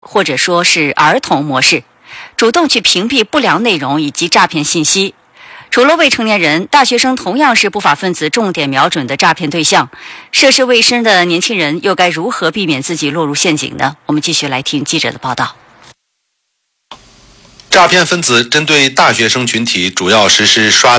或者说是儿童模式，主动去屏蔽不良内容以及诈骗信息。除了未成年人，大学生同样是不法分子重点瞄准的诈骗对象。涉世未深的年轻人又该如何避免自己落入陷阱呢？我们继续来听记者的报道。 诈骗分子针对大学生群体主要实施刷